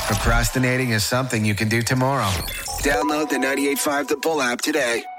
Procrastinating is something you can do tomorrow. Download the 98.5 The Bull app today.